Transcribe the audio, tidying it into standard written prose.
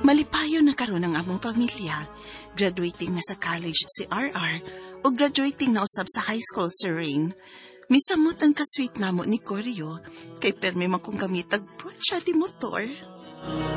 Malipayo na karon ang among pamilya. Graduating na sa college si RR o graduating na usab sa high school si Rain. Misamot ang kasweet namo ni Koryo kay permi man kong gamitag siya di motor.